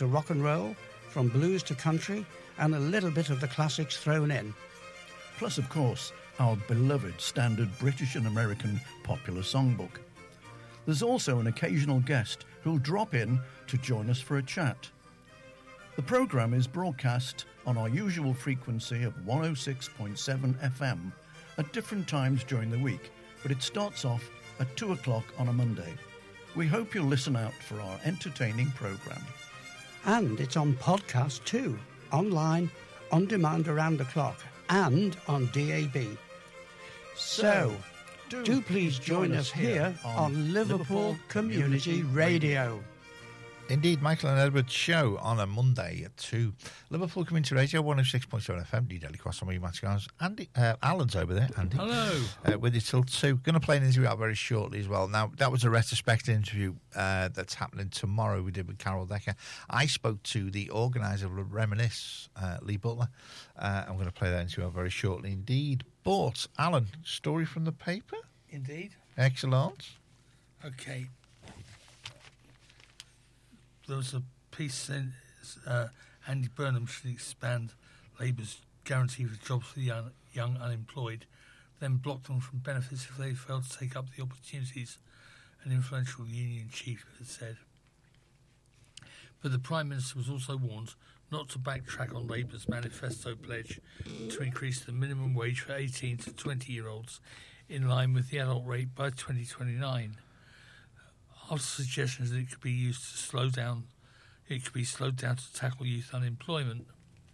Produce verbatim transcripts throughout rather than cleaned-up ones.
to rock and roll, from blues to country, and a little bit of the classics thrown in. Plus, of course, our beloved standard British and American popular songbook. There's also an occasional guest who'll drop in to join us for a chat. The programme is broadcast on our usual frequency of one oh six point seven F M at different times during the week, but it starts off at two o'clock on a Monday. We hope you'll listen out for our entertaining programme. And it's on podcast too, online, on demand around the clock, and on D A B. So, do, do please join us here on Liverpool Community Radio. Indeed, Michael and Edward's show on a Monday at two. Liverpool Community Radio, one oh six point seven F M, D Daily Cross, on me, Matt Scars. Andy, uh, Alan's over there, Andy. Hello. Uh, with you till two. Going to play an interview out very shortly as well. Now, that was a retrospective interview uh, that's happening tomorrow we did with Carol Decker. I spoke to the organiser of Reminisce, uh, Lee Butler. Uh, I'm going to play that interview out very shortly indeed. But, Alan, story from the paper? Indeed. Excellent. Okay. There was a piece saying uh, Andy Burnham should expand Labour's guarantee for jobs for the young, young unemployed, then block them from benefits if they fail to take up the opportunities, an influential union chief had said. But the Prime Minister was also warned not to backtrack on Labour's manifesto pledge to increase the minimum wage for eighteen to twenty-year-olds in line with the adult rate by twenty twenty-nine. After suggestions that it could be used to slow down, it could be slowed down to tackle youth unemployment.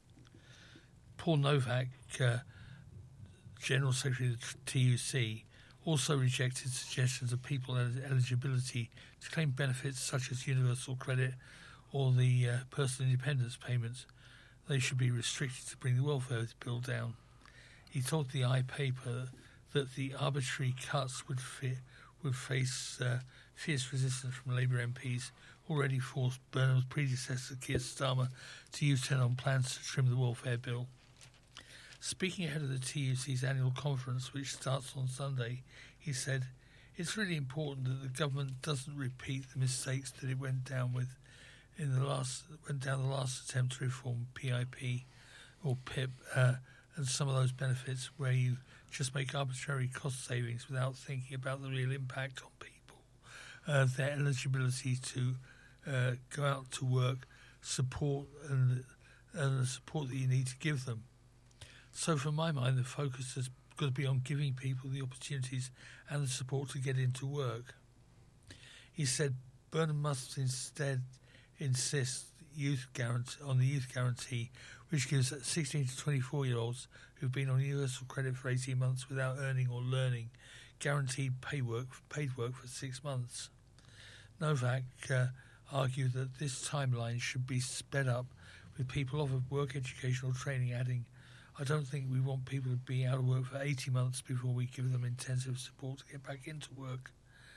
Paul Novak, uh, General Secretary of the T U C, also rejected suggestions of people's eligibility to claim benefits such as universal credit or the uh, personal independence payments. They should be restricted to bring the welfare bill down. He told the I paper that the arbitrary cuts would fit, would face uh, fierce resistance from Labour M Ps, already forced Burnham's predecessor Keir Starmer to U-turn on plans to trim the welfare bill. Speaking ahead of the T U C's annual conference, which starts on Sunday, he said, "It's really important that the government doesn't repeat the mistakes that it went down with in the last went down the last attempt to reform P I P or P I P uh, and some of those benefits where you just make arbitrary cost savings without thinking about the real impact on people, uh, their eligibility to uh, go out to work, support and, and the support that you need to give them. So from my mind, the focus has got to be on giving people the opportunities and the support to get into work." He said Burnham must instead insist youth guarantee, on the youth guarantee, which gives sixteen to twenty-four-year-olds who've been on universal credit for eighteen months without earning or learning guaranteed pay work, paid work for six months. Novak uh, argued that this timeline should be sped up with people offered work, educational training, adding, "I don't think we want people to be out of work for eighty months before we give them intensive support to get back into work.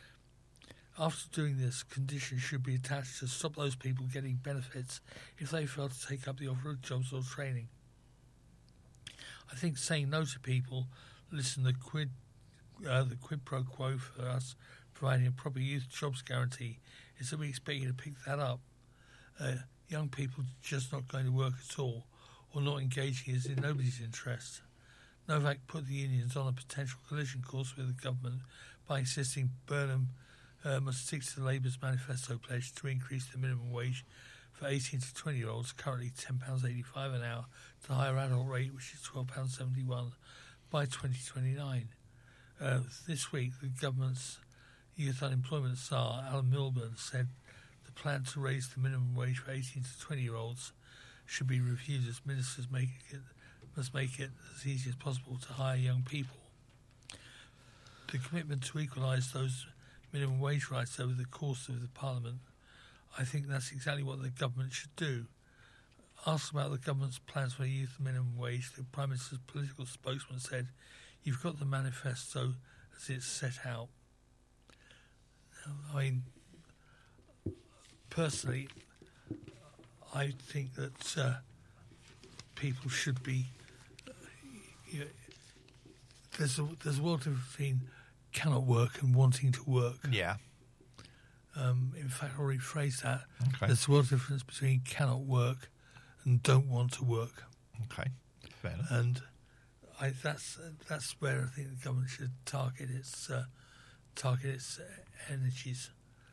After doing this, conditions should be attached to stop those people getting benefits if they fail to take up the offer of jobs or training. I think saying no to people, listen, the quid, uh, the quid pro quo for us providing a proper youth jobs guarantee is that we expect you to pick that up. Uh, young people just not going to work at all or not engaging is in nobody's interest." Novak put the unions on a potential collision course with the government by insisting Burnham Uh, must stick to Labour's manifesto pledge to increase the minimum wage for eighteen to twenty-year-olds, currently ten pounds eighty-five an hour, to the higher adult rate, which is twelve pounds seventy-one, by twenty twenty-nine. Uh, this week, the government's youth unemployment czar, Alan Milburn, said the plan to raise the minimum wage for eighteen to twenty-year-olds should be reviewed as ministers make it, must make it as easy as possible to hire young people. The commitment to equalise those minimum wage rights over the course of the Parliament, I think that's exactly what the government should do. Asked about the government's plans for a youth minimum wage, the Prime Minister's political spokesman said, "You've got the manifesto as it's set out." I mean, personally, I think that uh, people should be... Uh, you know, there's a, there's a world difference between cannot work and wanting to work. Yeah. Um, in fact, I'll rephrase that. Okay. There's a world difference between cannot work and don't want to work. Okay, fair enough. And I, that's that's where I think the government should target its uh, target its energies.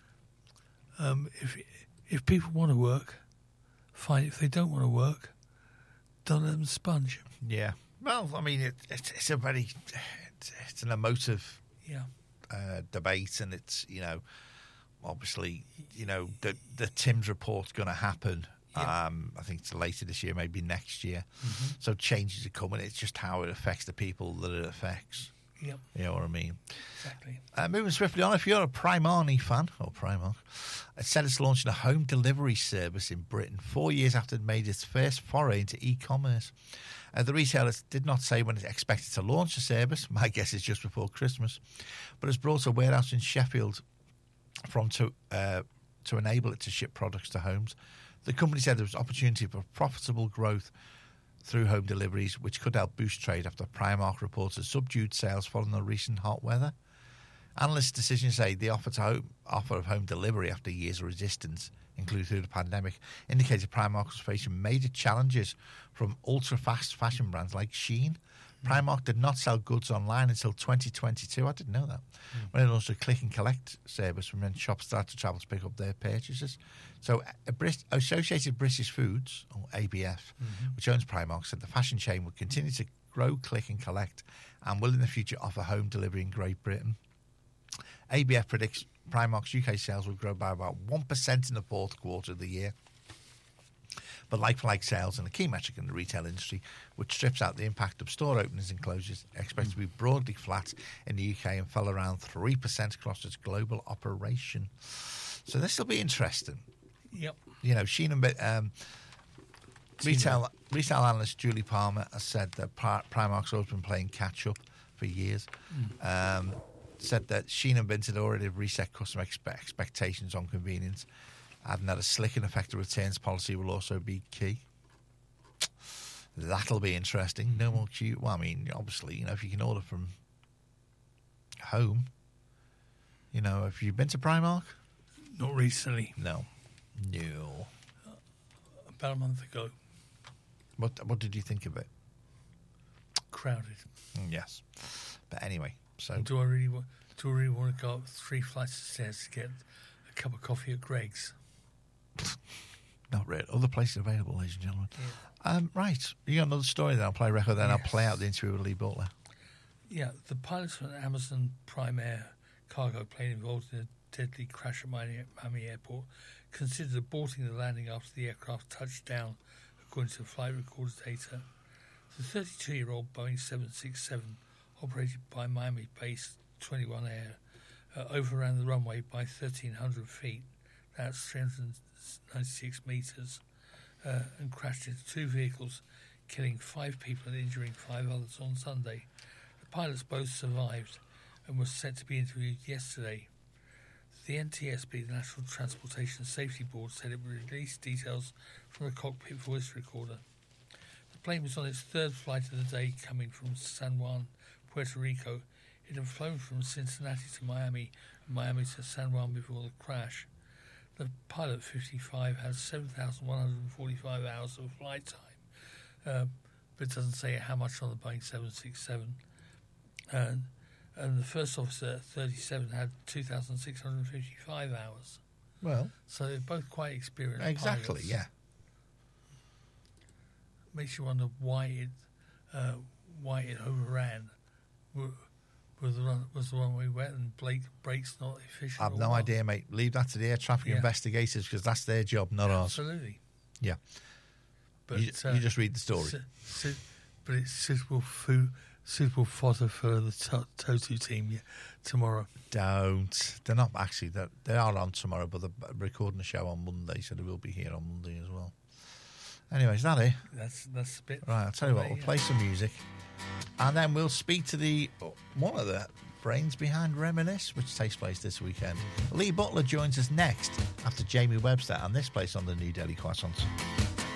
Um, if if people want to work, fine. If they don't want to work, don't let them sponge. Yeah. Well, I mean, it, it, it's a very it's, it's an emotive Yeah. uh, debate, and it's you know obviously you know the the Tim's report's going to happen. Yeah. Um, I think it's later this year, maybe next year. Mm-hmm. So changes are coming. It's just how it affects the people that it affects. Yep. You know what I mean? Exactly. Uh, moving swiftly on, if you're a Primani fan, or Primark, it said it's launching a home delivery service in Britain four years after it made its first foray into e-commerce. Uh, the retailer did not say when it's expected to launch the service. My guess is just before Christmas. But it's brought a warehouse in Sheffield from to uh, to enable it to ship products to homes. The company said there was opportunity for profitable growth through home deliveries, which could help boost trade after Primark reported subdued sales following the recent hot weather. Analysts' decisions say the offer to home, offer of home delivery after years of resistance, including through the pandemic, indicated Primark was facing major challenges from ultra-fast fashion brands like Shein. Primark did not sell goods online until twenty twenty-two. I didn't know that. Mm. When it launched a click and collect service, when shops started to travel to pick up their purchases. So, a Brit- Associated British Foods, or A B F, mm-hmm. which owns Primark, said the fashion chain would continue to grow click and collect and will in the future offer home delivery in Great Britain. A B F predicts Primark's U K sales will grow by about one percent in the fourth quarter of the year. But like-for-like sales, and a key metric in the retail industry, which strips out the impact of store openings and closures, expected to be broadly flat in the U K and fell around three percent across its global operation. So this will be interesting. Yep. You know, Shein and um, retail retail analyst Julie Palmer has said that Primark's always been playing catch-up for years. Mm. Um, said that Shein and Vinted already have reset customer expe- expectations on convenience, adding that a slick and effective returns policy will also be key. That'll be interesting. No more queue. Well, I mean, obviously, you know, if you can order from home, you know, have you been to Primark? Not recently. No. No. Uh, about a month ago. What What did you think of it? Crowded. Mm, yes. But anyway, so... Do I really want, do I really want to go up three flights of stairs to get a cup of coffee at Greg's? Not really. Other places available, ladies and gentlemen. Yeah. Um, right. You got another story then? I'll play a record then. Yes. I'll play out the interview with Lee Butler. Yeah, the pilots from Amazon Prime Air cargo plane involved in a deadly crash at Miami Airport considered aborting the landing after the aircraft touched down, according to flight recorder data. The thirty-two-year-old Boeing seven sixty-seven, operated by Miami-based twenty-one Air, uh, overran the runway by thirteen hundred feet, that's three hundred ninety-six metres, uh, and crashed into two vehicles, killing five people and injuring five others on Sunday. The pilots both survived and were set to be interviewed yesterday. The N T S B, the National Transportation Safety Board, said it would release details from a cockpit voice recorder. The plane was on its third flight of the day, coming from San Juan, Puerto Rico. It had flown from Cincinnati to Miami and Miami to San Juan before the crash. The pilot, fifty-five, has seven thousand one hundred forty-five hours of flight time, uh, but it doesn't say how much on the Boeing seven sixty-seven. And And the first officer, thirty-seven, had two thousand six hundred fifty-five hours. Well, so they're both quite experienced. Exactly, pilots. yeah. Makes you wonder why it uh, why it overran. Was the run, was the runway wet and Blake brakes not efficient? I've no what? idea, mate. Leave that to the air traffic Yeah. investigators because that's their job, not ours. Absolutely. Yeah. But you, uh, you just read the story. Su- su- but it's suitable food. Suitable fodder for the to- Totu team yeah, tomorrow. Don't. They're not actually. They're, they are on tomorrow, but they're recording a show on Monday, so they will be here on Monday as well. Anyway, is that it? That's that's the bit. Right, I'll tell you what. Right, We'll yeah. play some music, and then we'll speak to the one of the brains behind Reminisce, which takes place this weekend. Lee Butler joins us next after Jamie Webster, and this place on the New Delhi Croissants.